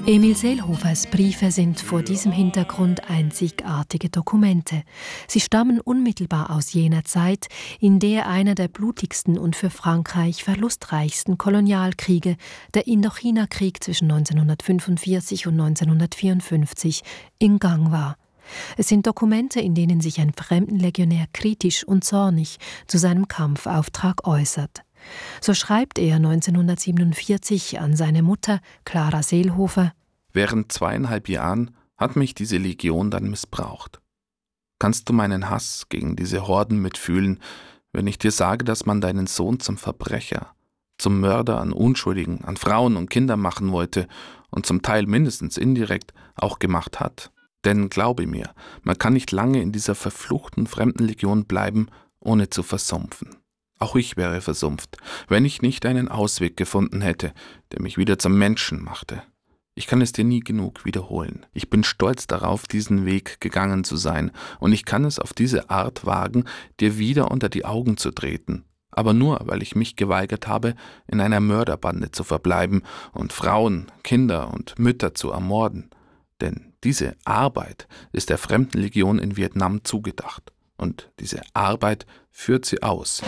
Emil Seelhofers Briefe sind vor diesem Hintergrund einzigartige Dokumente. Sie stammen unmittelbar aus jener Zeit, in der einer der blutigsten und für Frankreich verlustreichsten Kolonialkriege, der Indochina-Krieg zwischen 1945 und 1954, in Gang war. Es sind Dokumente, in denen sich ein Fremdenlegionär kritisch und zornig zu seinem Kampfauftrag äußert. So schreibt er 1947 an seine Mutter Clara Seelhofer: Während 2,5 Jahren hat mich diese Legion dann missbraucht. Kannst du meinen Hass gegen diese Horden mitfühlen, wenn ich dir sage, dass man deinen Sohn zum Verbrecher, zum Mörder an Unschuldigen, an Frauen und Kindern machen wollte und zum Teil mindestens indirekt auch gemacht hat? Denn glaube mir, man kann nicht lange in dieser verfluchten Fremdenlegion bleiben, ohne zu versumpfen. Auch ich wäre versumpft, wenn ich nicht einen Ausweg gefunden hätte, der mich wieder zum Menschen machte. Ich kann es dir nie genug wiederholen. Ich bin stolz darauf, diesen Weg gegangen zu sein, und ich kann es auf diese Art wagen, dir wieder unter die Augen zu treten. Aber nur, weil ich mich geweigert habe, in einer Mörderbande zu verbleiben und Frauen, Kinder und Mütter zu ermorden. Denn diese Arbeit ist der Fremdenlegion in Vietnam zugedacht. Und diese Arbeit führt sie aus.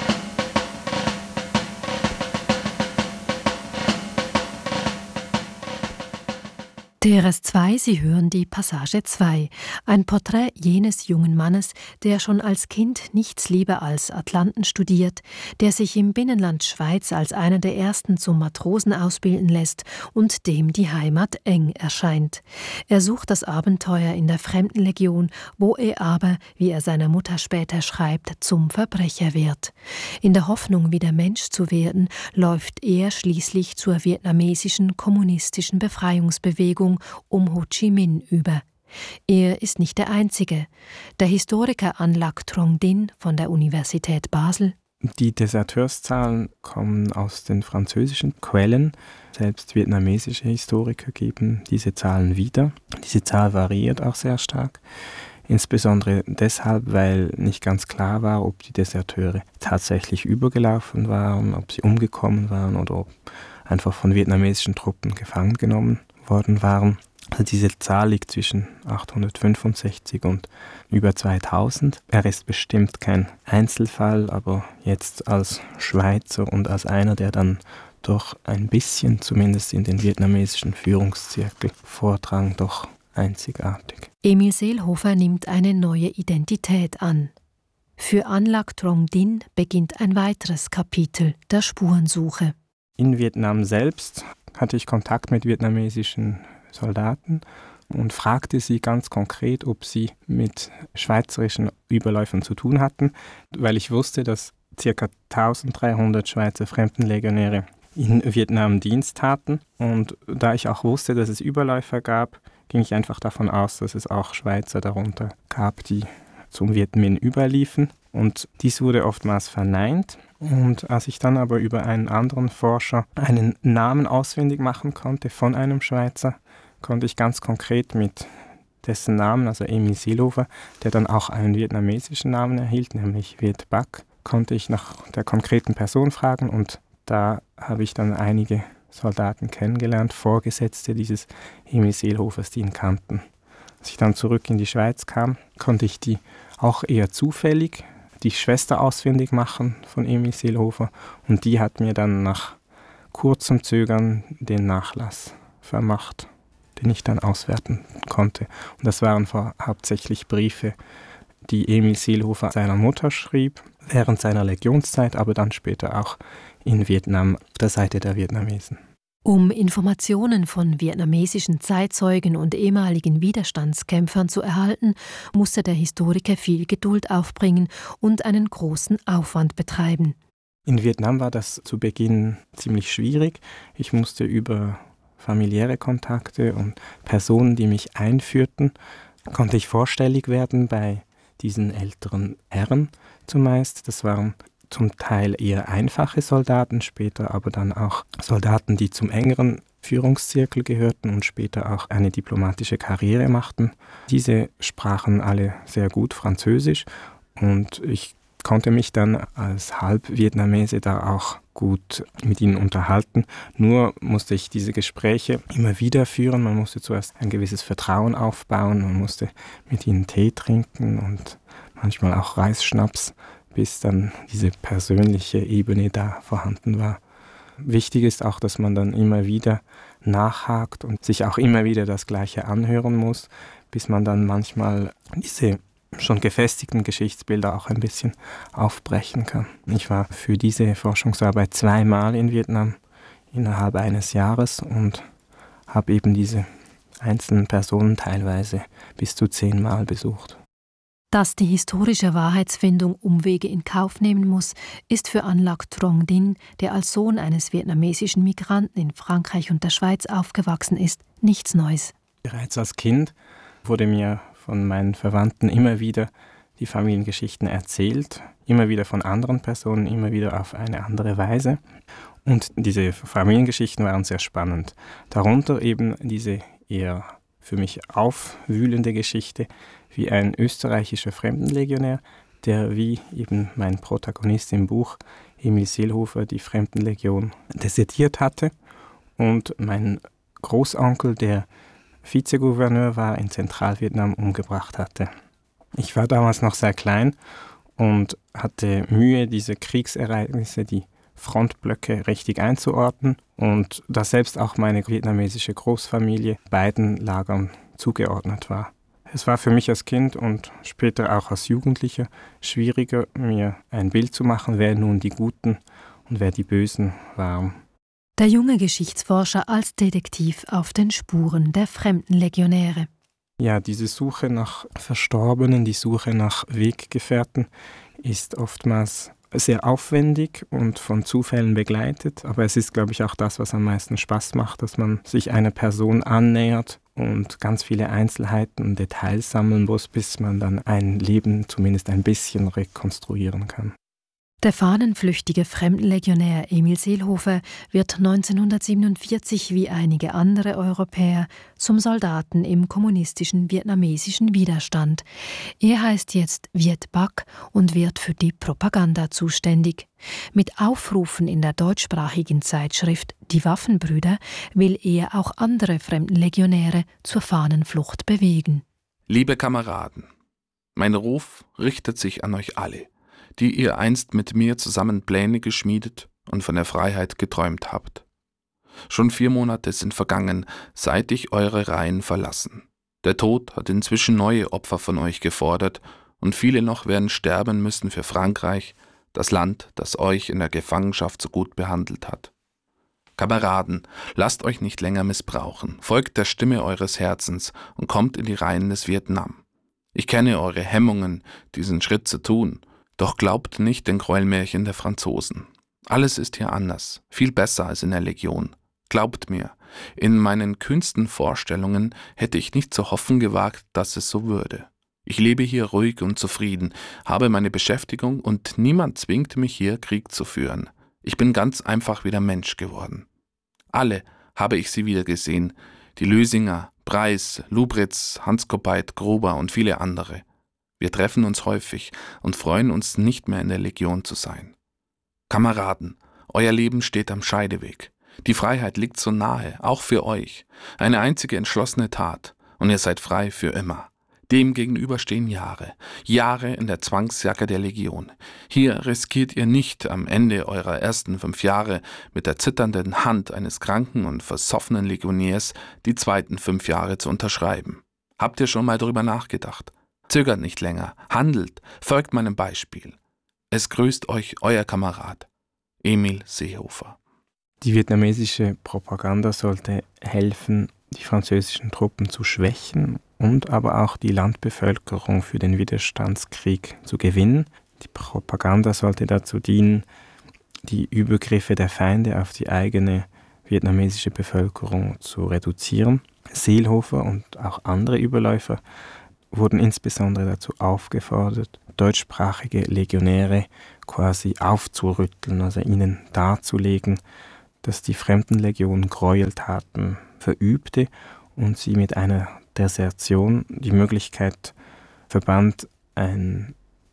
TRS2, Sie hören die Passage 2, ein Porträt jenes jungen Mannes, der schon als Kind nichts lieber als Atlanten studiert, der sich im Binnenland Schweiz als einer der ersten zum Matrosen ausbilden lässt und dem die Heimat eng erscheint. Er sucht das Abenteuer in der Fremdenlegion, wo er aber, wie er seiner Mutter später schreibt, zum Verbrecher wird. In der Hoffnung, wieder Mensch zu werden, läuft er schließlich zur vietnamesischen kommunistischen Befreiungsbewegung um Ho Chi Minh über. Er ist nicht der Einzige. Der Historiker An Lac Trong Dinh von der Universität Basel: Die Deserteurszahlen kommen aus den französischen Quellen. Selbst vietnamesische Historiker geben diese Zahlen wieder. Diese Zahl variiert auch sehr stark. Insbesondere deshalb, weil nicht ganz klar war, ob die Deserteure tatsächlich übergelaufen waren, ob sie umgekommen waren oder ob einfach von vietnamesischen Truppen gefangen genommen worden waren. Also diese Zahl liegt zwischen 865 und über 2000. Er ist bestimmt kein Einzelfall, aber jetzt als Schweizer und als einer, der dann doch ein bisschen zumindest in den vietnamesischen Führungszirkel vordrang, doch einzigartig. Emil Seelhofer nimmt eine neue Identität an. Für An Lac Trong Dinh beginnt ein weiteres Kapitel der Spurensuche. In Vietnam selbst hatte ich Kontakt mit vietnamesischen Soldaten und fragte sie ganz konkret, ob sie mit schweizerischen Überläufern zu tun hatten, weil ich wusste, dass ca. 1300 Schweizer Fremdenlegionäre in Vietnam Dienst taten. Und da ich auch wusste, dass es Überläufer gab, ging ich einfach davon aus, dass es auch Schweizer darunter gab, die zum Viet Minh überliefen. Und dies wurde oftmals verneint. Und als ich dann aber über einen anderen Forscher einen Namen ausfindig machen konnte von einem Schweizer, konnte ich ganz konkret mit dessen Namen, also Emil Seelhofer, der dann auch einen vietnamesischen Namen erhielt, nämlich Viet Bac, konnte ich nach der konkreten Person fragen, und da habe ich dann einige Soldaten kennengelernt, Vorgesetzte dieses Emil Seelhofers, die ihn kannten. Als ich dann zurück in die Schweiz kam, konnte ich die auch eher zufällig die Schwester ausfindig machen von Emil Seelhofer, und die hat mir dann nach kurzem Zögern den Nachlass vermacht, den ich dann auswerten konnte. Und das waren hauptsächlich Briefe, die Emil Seelhofer seiner Mutter schrieb, während seiner Legionszeit, aber dann später auch in Vietnam auf der Seite der Vietnamesen. Um Informationen von vietnamesischen Zeitzeugen und ehemaligen Widerstandskämpfern zu erhalten, musste der Historiker viel Geduld aufbringen und einen großen Aufwand betreiben. In Vietnam war das zu Beginn ziemlich schwierig. Ich musste über familiäre Kontakte und Personen, die mich einführten, konnte ich vorstellig werden bei diesen älteren Herren zumeist. Das waren zum Teil eher einfache Soldaten, später aber dann auch Soldaten, die zum engeren Führungszirkel gehörten und später auch eine diplomatische Karriere machten. Diese sprachen alle sehr gut Französisch, und ich konnte mich dann als Halbvietnamese da auch gut mit ihnen unterhalten. Nur musste ich diese Gespräche immer wieder führen. Man musste zuerst ein gewisses Vertrauen aufbauen. Man musste mit ihnen Tee trinken und manchmal auch Reisschnaps, bis dann diese persönliche Ebene da vorhanden war. Wichtig ist auch, dass man dann immer wieder nachhakt und sich auch immer wieder das Gleiche anhören muss, bis man dann manchmal diese schon gefestigten Geschichtsbilder auch ein bisschen aufbrechen kann. Ich war für diese Forschungsarbeit 2-mal in Vietnam innerhalb eines Jahres und habe eben diese einzelnen Personen teilweise bis zu 10-mal besucht. Dass die historische Wahrheitsfindung Umwege in Kauf nehmen muss, ist für An Lac Trong Dinh, der als Sohn eines vietnamesischen Migranten in Frankreich und der Schweiz aufgewachsen ist, nichts Neues. Bereits als Kind wurde mir von meinen Verwandten immer wieder die Familiengeschichten erzählt, immer wieder von anderen Personen, immer wieder auf eine andere Weise. Und diese Familiengeschichten waren sehr spannend. Darunter eben diese eher für mich aufwühlende Geschichte, wie ein österreichischer Fremdenlegionär, der wie eben mein Protagonist im Buch, Emil Seelhofer, die Fremdenlegion desertiert hatte und mein Großonkel, der Vizegouverneur war, in Zentralvietnam umgebracht hatte. Ich war damals noch sehr klein und hatte Mühe, diese Kriegsereignisse, die Frontblöcke richtig einzuordnen und da selbst auch meine vietnamesische Großfamilie beiden Lagern zugeordnet war. Es war für mich als Kind und später auch als Jugendlicher schwieriger, mir ein Bild zu machen, wer nun die Guten und wer die Bösen waren. Der junge Geschichtsforscher als Detektiv auf den Spuren der Fremdenlegionäre. Ja, diese Suche nach Verstorbenen, die Suche nach Weggefährten ist oftmals sehr aufwendig und von Zufällen begleitet. Aber es ist, glaube ich, auch das, was am meisten Spaß macht, dass man sich einer Person annähert und ganz viele Einzelheiten und Details sammeln muss, bis man dann ein Leben zumindest ein bisschen rekonstruieren kann. Der fahnenflüchtige Fremdenlegionär Emil Seelhofer wird 1947 wie einige andere Europäer zum Soldaten im kommunistischen vietnamesischen Widerstand. Er heißt jetzt Viet Bach und wird für die Propaganda zuständig. Mit Aufrufen in der deutschsprachigen Zeitschrift Die Waffenbrüder will er auch andere Fremdenlegionäre zur Fahnenflucht bewegen. Liebe Kameraden, mein Ruf richtet sich an euch alle, die ihr einst mit mir zusammen Pläne geschmiedet und von der Freiheit geträumt habt. Schon 4 Monate sind vergangen, seit ich eure Reihen verlassen. Der Tod hat inzwischen neue Opfer von euch gefordert und viele noch werden sterben müssen für Frankreich, das Land, das euch in der Gefangenschaft so gut behandelt hat. Kameraden, lasst euch nicht länger missbrauchen, folgt der Stimme eures Herzens und kommt in die Reihen des Vietnam. Ich kenne eure Hemmungen, diesen Schritt zu tun, doch glaubt nicht den Gräuelmärchen der Franzosen. Alles ist hier anders, viel besser als in der Legion. Glaubt mir, in meinen kühnsten Vorstellungen hätte ich nicht zu hoffen gewagt, dass es so würde. Ich lebe hier ruhig und zufrieden, habe meine Beschäftigung und niemand zwingt mich hier, Krieg zu führen. Ich bin ganz einfach wieder Mensch geworden. Alle habe ich sie wieder gesehen, die Lösinger, Preis, Lubritz, Hans Kopeit, Gruber und viele andere. Wir treffen uns häufig und freuen uns, nicht mehr in der Legion zu sein. Kameraden, euer Leben steht am Scheideweg. Die Freiheit liegt so nahe, auch für euch. Eine einzige entschlossene Tat und ihr seid frei für immer. Dem gegenüber stehen Jahre. Jahre in der Zwangsjacke der Legion. Hier riskiert ihr nicht am Ende eurer ersten 5 Jahre mit der zitternden Hand eines kranken und versoffenen Legionärs die zweiten 5 Jahre zu unterschreiben. Habt ihr schon mal darüber nachgedacht? Zögert nicht länger, handelt, folgt meinem Beispiel. Es grüßt euch euer Kamerad, Emil Seelhofer. Die vietnamesische Propaganda sollte helfen, die französischen Truppen zu schwächen und aber auch die Landbevölkerung für den Widerstandskrieg zu gewinnen. Die Propaganda sollte dazu dienen, die Übergriffe der Feinde auf die eigene vietnamesische Bevölkerung zu reduzieren. Seelhofer und auch andere Überläufer wurden insbesondere dazu aufgefordert, deutschsprachige Legionäre quasi aufzurütteln, also ihnen darzulegen, dass die Fremdenlegion Gräueltaten verübte und sie mit einer Desertion die Möglichkeit verband, ein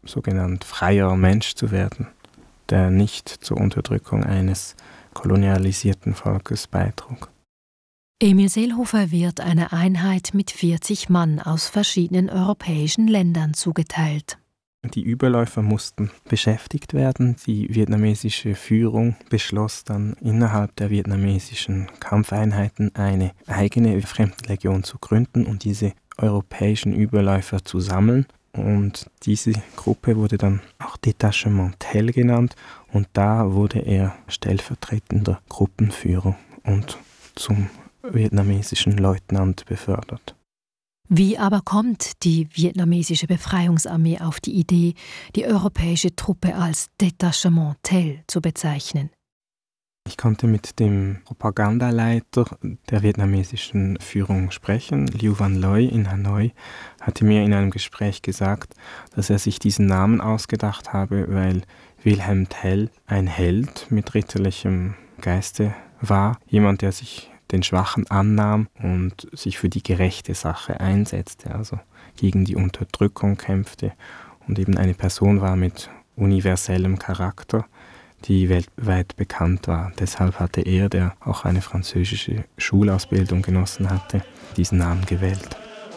sogenannt freier Mensch zu werden, der nicht zur Unterdrückung eines kolonialisierten Volkes beitrug. Emil Seelhofer wird einer Einheit mit 40 Mann aus verschiedenen europäischen Ländern zugeteilt. Die Überläufer mussten beschäftigt werden. Die vietnamesische Führung beschloss dann innerhalb der vietnamesischen Kampfeinheiten eine eigene Fremdenlegion zu gründen und diese europäischen Überläufer zu sammeln. Und diese Gruppe wurde dann auch Detachement Tel genannt und da wurde er stellvertretender Gruppenführer und zum vietnamesischen Leutnant befördert. Wie aber kommt die vietnamesische Befreiungsarmee auf die Idee, die europäische Truppe als Detachement Tel zu bezeichnen? Ich konnte mit dem Propagandaleiter der vietnamesischen Führung sprechen. Liu Van Loy in Hanoi hatte mir in einem Gespräch gesagt, dass er sich diesen Namen ausgedacht habe, weil Wilhelm Tell ein Held mit ritterlichem Geiste war, jemand, der sich den Schwachen annahm und sich für die gerechte Sache einsetzte, also gegen die Unterdrückung kämpfte und eben eine Person war mit universellem Charakter, die weltweit bekannt war. Deshalb hatte er, der auch eine französische Schulausbildung genossen hatte, diesen Namen gewählt.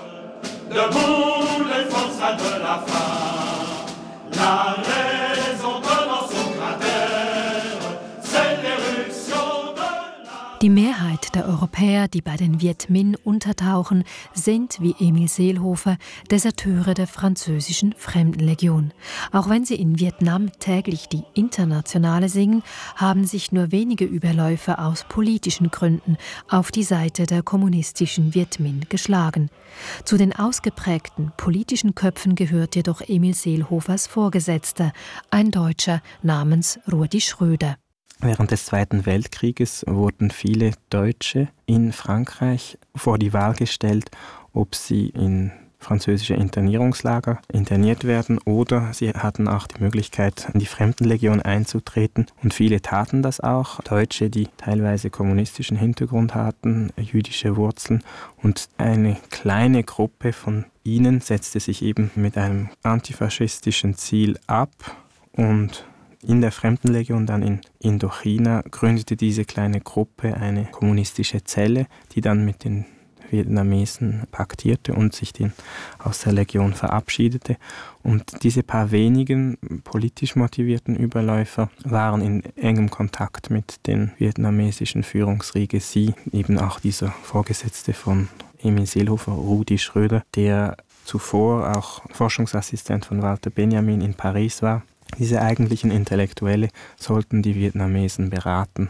Die Mehrheit der Europäer, die bei den Viet Minh untertauchen, sind, wie Emil Seelhofer, Deserteure der französischen Fremdenlegion. Auch wenn sie in Vietnam täglich die Internationale singen, haben sich nur wenige Überläufer aus politischen Gründen auf die Seite der kommunistischen Viet Minh geschlagen. Zu den ausgeprägten politischen Köpfen gehört jedoch Emil Seelhofers Vorgesetzter, ein Deutscher namens Rudi Schröder. Während des Zweiten Weltkrieges wurden viele Deutsche in Frankreich vor die Wahl gestellt, ob sie in französische Internierungslager interniert werden oder sie hatten auch die Möglichkeit, in die Fremdenlegion einzutreten. Und viele taten das auch. Deutsche, die teilweise kommunistischen Hintergrund hatten, jüdische Wurzeln. Und eine kleine Gruppe von ihnen setzte sich eben mit einem antifaschistischen Ziel ab und in der Fremdenlegion, dann in Indochina, gründete diese kleine Gruppe eine kommunistische Zelle, die dann mit den Vietnamesen paktierte und sich aus der Legion verabschiedete. Und diese paar wenigen politisch motivierten Überläufer waren in engem Kontakt mit den vietnamesischen Führungsriege. Sie, eben auch dieser Vorgesetzte von Emil Seelhofer, Rudi Schröder, der zuvor auch Forschungsassistent von Walter Benjamin in Paris war. Diese eigentlichen Intellektuelle sollten die Vietnamesen beraten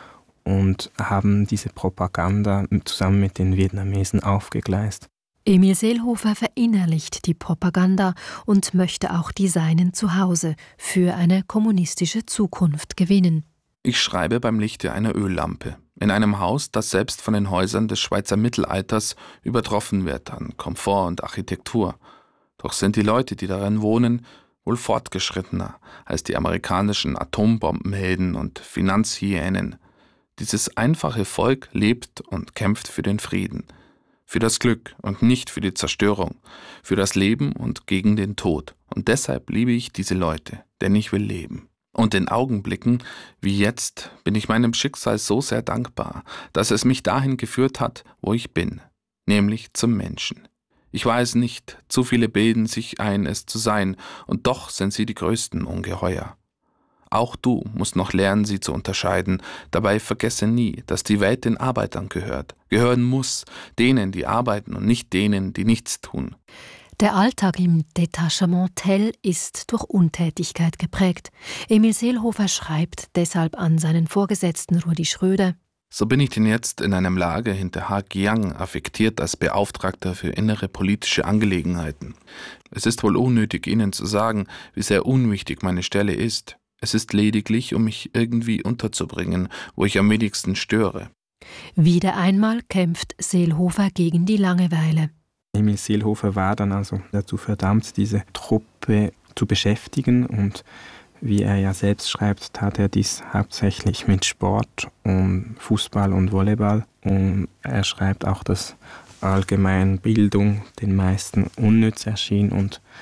und haben diese Propaganda zusammen mit den Vietnamesen aufgegleist. Emil Seelhofer verinnerlicht die Propaganda und möchte auch die Seinen zu Hause für eine kommunistische Zukunft gewinnen. Ich schreibe beim Lichte einer Öllampe, in einem Haus, das selbst von den Häusern des Schweizer Mittelalters übertroffen wird an Komfort und Architektur. Doch sind die Leute, die darin wohnen, wohl fortgeschrittener als die amerikanischen Atombombenhelden und Finanzhyänen. Dieses einfache Volk lebt und kämpft für den Frieden, für das Glück und nicht für die Zerstörung, für das Leben und gegen den Tod. Und deshalb liebe ich diese Leute, denn ich will leben. Und in Augenblicken wie jetzt bin ich meinem Schicksal so sehr dankbar, dass es mich dahin geführt hat, wo ich bin, nämlich zum Menschen. Ich weiß nicht, zu viele bilden sich ein, es zu sein, und doch sind sie die größten Ungeheuer. Auch du musst noch lernen, sie zu unterscheiden. Dabei vergesse nie, dass die Welt den Arbeitern gehören muss, denen, die arbeiten und nicht denen, die nichts tun. Der Alltag im Detachement Tel ist durch Untätigkeit geprägt. Emil Seelhofer schreibt deshalb an seinen Vorgesetzten Rudi Schröder: So bin ich denn jetzt in einem Lager hinter Ha Giang affektiert als Beauftragter für innere politische Angelegenheiten. Es ist wohl unnötig, Ihnen zu sagen, wie sehr unwichtig meine Stelle ist. Es ist lediglich, um mich irgendwie unterzubringen, wo ich am wenigsten störe. Wieder einmal kämpft Seelhofer gegen die Langeweile. Emil Seelhofer war dann also dazu verdammt, diese Truppe zu beschäftigen und wie er ja selbst schreibt, tat er dies hauptsächlich mit Sport, Fußball und Volleyball. Und er schreibt auch, dass allgemein Bildung den meisten unnütz erschien und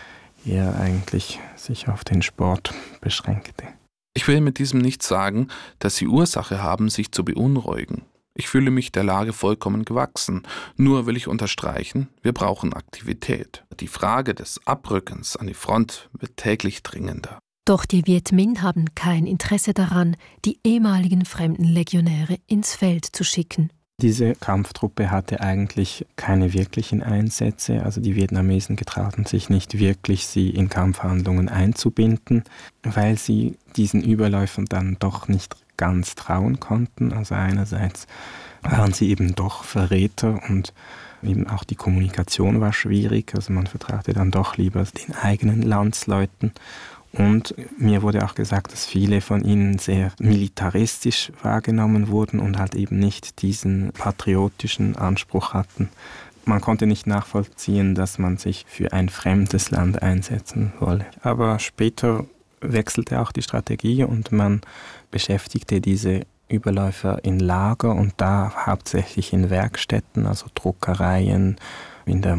eher eigentlich sich auf den Sport beschränkte. Ich will mit diesem nicht sagen, dass Sie Ursache haben, sich zu beunruhigen. Ich fühle mich der Lage vollkommen gewachsen. Nur will ich unterstreichen, wir brauchen Aktivität. Die Frage des Abrückens an die Front wird täglich dringender. Doch die Viet Minh haben kein Interesse daran, die ehemaligen fremden Legionäre ins Feld zu schicken. Diese Kampftruppe hatte eigentlich keine wirklichen Einsätze, also die Vietnamesen getrauten sich nicht wirklich, sie in Kampfhandlungen einzubinden, weil sie diesen Überläufern dann doch nicht ganz trauen konnten. Also einerseits waren sie eben doch Verräter und eben auch die Kommunikation war schwierig, also man vertraute dann doch lieber den eigenen Landsleuten. Und mir wurde auch gesagt, dass viele von ihnen sehr militaristisch wahrgenommen wurden und halt eben nicht diesen patriotischen Anspruch hatten. Man konnte nicht nachvollziehen, dass man sich für ein fremdes Land einsetzen wolle. Aber später wechselte auch die Strategie und man beschäftigte diese Überläufer in Lager und da hauptsächlich in Werkstätten, also Druckereien, in der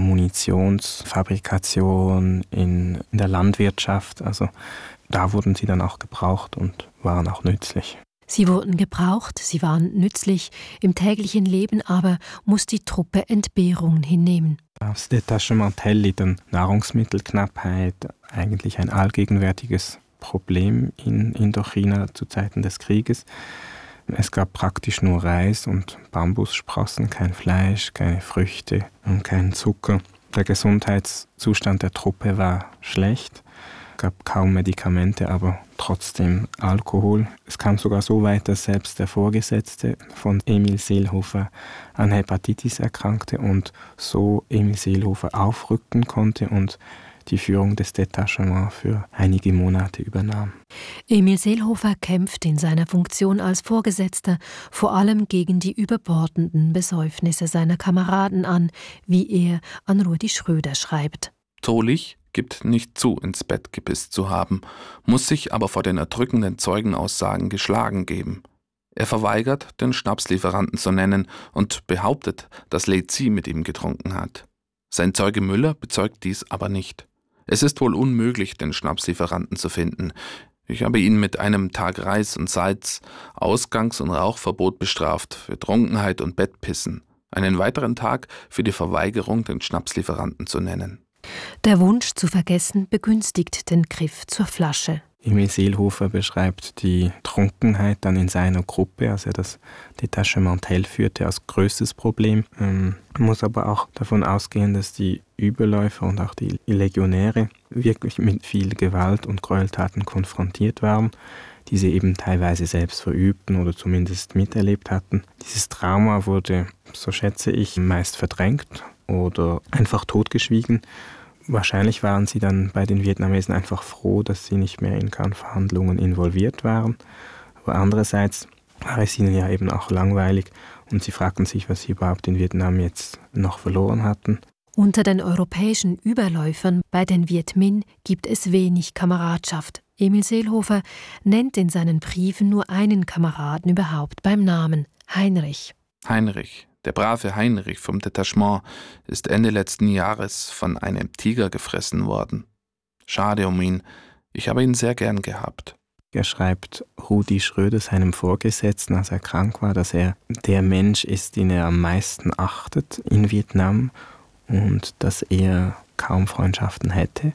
Munitionsfabrikation, in der Landwirtschaft. Also da wurden sie dann auch gebraucht und waren auch nützlich. Sie wurden gebraucht, sie waren nützlich, im täglichen Leben aber muss die Truppe Entbehrungen hinnehmen. Das Detachement Tel litt an Nahrungsmittelknappheit, eigentlich ein allgegenwärtiges Problem in Indochina zu Zeiten des Krieges. Es gab praktisch nur Reis und Bambussprossen, kein Fleisch, keine Früchte und keinen Zucker. Der Gesundheitszustand der Truppe war schlecht. Es gab kaum Medikamente, aber trotzdem Alkohol. Es kam sogar so weit, dass selbst der Vorgesetzte von Emil Seelhofer an Hepatitis erkrankte und so Emil Seelhofer aufrücken konnte und die Führung des Detachements für einige Monate übernahm. Emil Seelhofer kämpft in seiner Funktion als Vorgesetzter vor allem gegen die überbordenden Besäufnisse seiner Kameraden an, wie er an Rudi Schröder schreibt. Tolich gibt nicht zu, ins Bett gepisst zu haben, muss sich aber vor den erdrückenden Zeugenaussagen geschlagen geben. Er verweigert, den Schnapslieferanten zu nennen und behauptet, dass Lezi mit ihm getrunken hat. Sein Zeuge Müller bezeugt dies aber nicht. Es ist wohl unmöglich, den Schnapslieferanten zu finden. Ich habe ihn mit einem Tag Reis und Salz, Ausgangs- und Rauchverbot bestraft, für Trunkenheit und Bettpissen, einen weiteren Tag für die Verweigerung, den Schnapslieferanten zu nennen. Der Wunsch zu vergessen begünstigt den Griff zur Flasche. Emil Seelhofer beschreibt die Trunkenheit dann in seiner Gruppe, als er das Detachement Tel führte, als größtes Problem. Man muss aber auch davon ausgehen, dass die Überläufer und auch die Legionäre wirklich mit viel Gewalt und Gräueltaten konfrontiert waren, die sie eben teilweise selbst verübten oder zumindest miterlebt hatten. Dieses Trauma wurde, so schätze ich, meist verdrängt oder einfach totgeschwiegen. Wahrscheinlich waren sie dann bei den Vietnamesen einfach froh, dass sie nicht mehr in Kampfhandlungen involviert waren. Aber andererseits war es ihnen ja eben auch langweilig und sie fragten sich, was sie überhaupt in Vietnam jetzt noch verloren hatten. Unter den europäischen Überläufern bei den Viet Minh gibt es wenig Kameradschaft. Emil Seelhofer nennt in seinen Briefen nur einen Kameraden überhaupt beim Namen: Heinrich. Heinrich, der brave Heinrich vom Detachement, ist Ende letzten Jahres von einem Tiger gefressen worden. Schade um ihn, ich habe ihn sehr gern gehabt. Er schreibt Rudi Schröder, seinem Vorgesetzten, als er krank war, dass er der Mensch ist, den er am meisten achtet in Vietnam und dass er kaum Freundschaften hätte.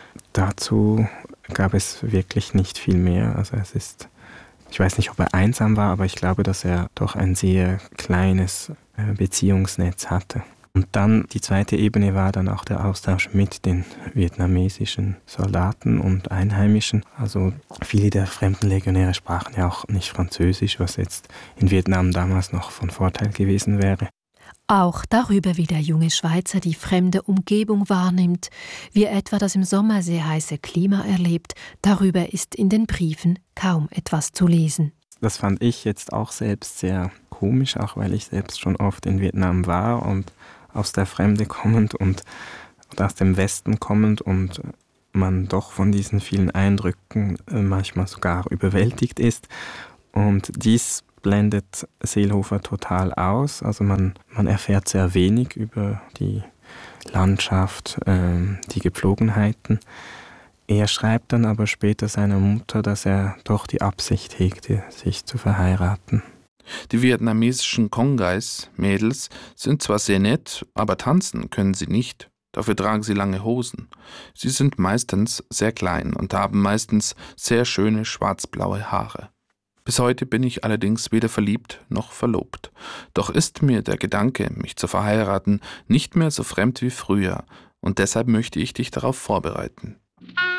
Dazu gab es wirklich nicht viel mehr. Also ich weiß nicht, ob er einsam war, aber ich glaube, dass er doch ein sehr kleines Beziehungsnetz hatte. Und dann die zweite Ebene war dann auch der Austausch mit den vietnamesischen Soldaten und Einheimischen. Also viele der fremden Legionäre sprachen ja auch nicht Französisch, was jetzt in Vietnam damals noch von Vorteil gewesen wäre. Auch darüber, wie der junge Schweizer die fremde Umgebung wahrnimmt, wie er etwa das im Sommer sehr heiße Klima erlebt, darüber ist in den Briefen kaum etwas zu lesen. Das fand ich jetzt auch selbst sehr komisch, auch weil ich selbst schon oft in Vietnam war und aus der Fremde kommend und aus dem Westen kommend und man doch von diesen vielen Eindrücken manchmal sogar überwältigt ist. Und dies blendet Seelhofer total aus. Also man erfährt sehr wenig über die Landschaft, die Gepflogenheiten. Er schreibt dann aber später seiner Mutter, dass er doch die Absicht hegte, sich zu verheiraten. Die vietnamesischen Kongais, Mädels, sind zwar sehr nett, aber tanzen können sie nicht. Dafür tragen sie lange Hosen. Sie sind meistens sehr klein und haben meistens sehr schöne schwarzblaue Haare. Bis heute bin ich allerdings weder verliebt noch verlobt. Doch ist mir der Gedanke, mich zu verheiraten, nicht mehr so fremd wie früher, und deshalb möchte ich dich darauf vorbereiten.